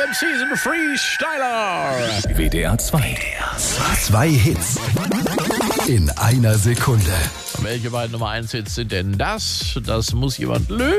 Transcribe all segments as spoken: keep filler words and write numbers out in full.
Season Freestyler. W D R zwei. Zwei Hits in einer Sekunde. Und welche beiden Nummer eins Hits sind denn das? Das muss jemand lösen.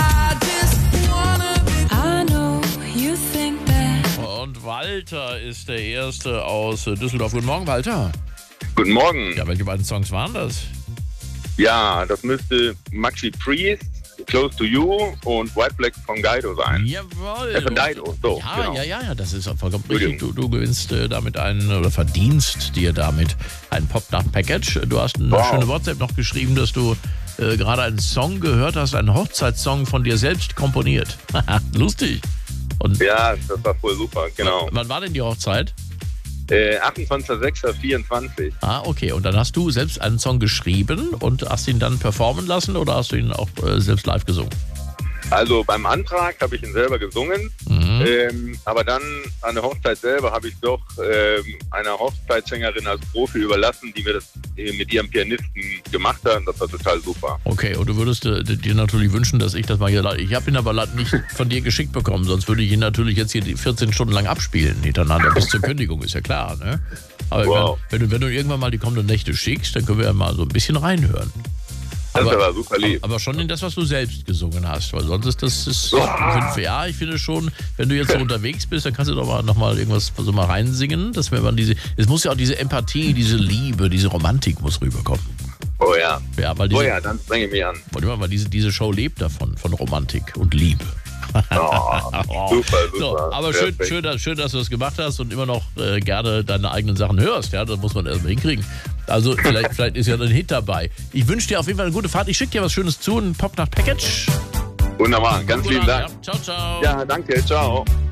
Und Walter ist der Erste aus Düsseldorf. Guten Morgen, Walter. Guten Morgen. Ja, welche beiden Songs waren das? Ja, das müsste Maxi Priest, Close to You und White Black von Guido sein. Jawohl. Äh, von Dido, so. Ja, genau. ja, ja, ja, das ist vollkommen richtig. Du, du gewinnst äh, damit einen, oder verdienst dir damit ein Pop-Nacht-Package. Du hast eine Wow. schöne WhatsApp noch geschrieben, dass du äh, gerade einen Song gehört hast, einen Hochzeitssong von dir selbst komponiert. Lustig. Und Ja, das war voll super, genau. wann war denn die Hochzeit? Äh, achtundzwanzigster sechster vierundzwanzig. Ah, okay. Und dann hast du selbst einen Song geschrieben und hast ihn dann performen lassen oder hast du ihn auch äh, selbst live gesungen? Also beim Antrag habe ich ihn selber gesungen, Mhm. ähm, aber dann an der Hochzeit selber habe ich doch ähm, einer Hochzeitssängerin als Profi überlassen, die mir das äh, mit ihrem Pianisten gemacht hat. Das war total super. Okay, und du würdest äh, dir natürlich wünschen, dass ich das mal hier... Ich habe ihn aber leider nicht von dir geschickt bekommen, sonst würde ich ihn natürlich jetzt hier die vierzehn Stunden lang abspielen hintereinander bis zur Kündigung, ist ja klar, ne? Aber Wow. wenn, wenn, du, wenn du irgendwann mal die kommenden Nächte schickst, dann können wir ja mal so ein bisschen reinhören. Das Aber- war super lieb. Aber schon in das, was du selbst gesungen hast, weil sonst ist das... Ist, find, ja, ich finde schon, wenn du jetzt so unterwegs bist, dann kannst du doch mal noch mal irgendwas so mal reinsingen, dass wir mal diese... Es muss ja auch diese Empathie, diese Liebe, diese Romantik muss rüberkommen. Oh ja. Ja, weil diese, Oh ja, dann strenge ich mich an. Warte mal, weil diese, diese Show lebt davon, von Romantik und Liebe. Oh, super, super. So, aber schön, Perfekt. schön, dass- schön, dass du das gemacht hast und immer noch äh, gerne deine eigenen Sachen hörst. Ja, das muss man erstmal hinkriegen. Also vielleicht, vielleicht ist ja ein Hit dabei. Ich wünsche dir auf jeden Fall eine gute Fahrt. Ich schicke dir was Schönes zu, ein Pop-Nacht-Package. Wunderbar, ganz lieben Dank. Ja, ciao, ciao. Ja, danke, ciao.